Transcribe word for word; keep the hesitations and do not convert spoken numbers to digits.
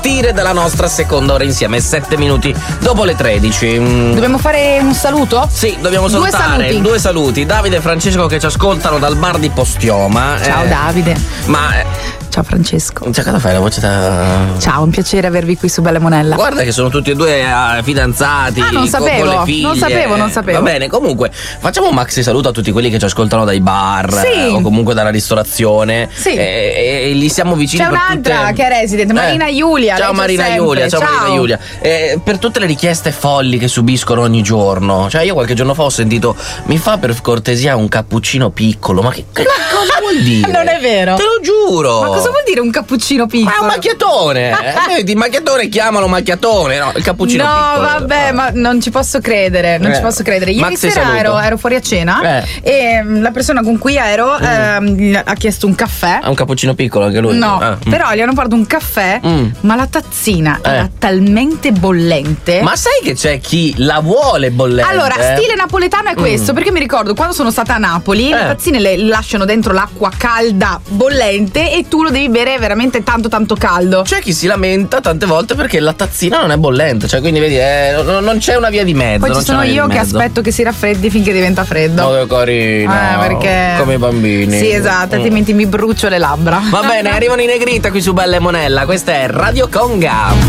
partire dalla nostra seconda ora insieme, sette minuti dopo le tredici. Mm. Dobbiamo fare un saluto? Sì, dobbiamo Due salutare saluti. due saluti. Davide e Francesco che ci ascoltano dal bar di Postioma. Ciao Eh, Davide. Ma eh, Ciao Francesco. cioè, cosa fai? La voce da... Ciao, un piacere avervi qui su Bella Monella. Guarda che sono tutti e due eh, fidanzati. Ah, non con- sapevo, con le figlie. non sapevo, non sapevo. Va bene, comunque facciamo un maxi saluto a tutti quelli che ci ascoltano dai bar Sì. eh, o comunque dalla ristorazione. Sì. E, e gli siamo vicini C'è per un'altra tutte... che è resident, Marina Giulia. Ciao lei c'è Marina sempre. Giulia, ciao, Marina Giulia. Eh, per tutte le richieste folli che subiscono ogni giorno. Cioè io qualche giorno fa ho sentito mi fa per cortesia un cappuccino piccolo. Ma che, che cosa vuol dire? Non è vero. Te lo giuro. Ma cosa vuol dire un cappuccino piccolo? Ma è un macchiatone. eh, vedi, macchiatone chiamalo macchiatone. No, il cappuccino No, piccolo. vabbè, ma non ci posso credere, non Eh. ci posso credere. Ieri Maxi sera saluto. ero, ero fuori a cena Eh. e mm, la persona con cui ero ehm, ha chiesto un caffè. Ha un cappuccino piccolo anche lui. No, Ah, mm. però gli hanno portato un caffè, Mm. ma la tazzina Eh. era talmente bollente. Ma sai che c'è chi la vuole bollente? Allora, stile napoletano è questo, Mm. perché mi ricordo quando sono stata a Napoli, le Eh. tazzine le lasciano dentro l'acqua calda, bollente, e tu lo devi bere veramente tanto tanto caldo. C'è chi si lamenta tante volte perché la tazzina non è bollente, cioè quindi vedi, eh, non non c'è una via di mezzo. Poi non ci c'è sono una via io di che mezzo. aspetto che si raffreddi finché diventa freddo. Oh, che carino. Eh, perché Come i bambini. Sì, esatto, Mm. altrimenti mi brucio le labbra. Va bene, arrivano i Negrita qui su Bella e Monella. Questa è Radio Conga.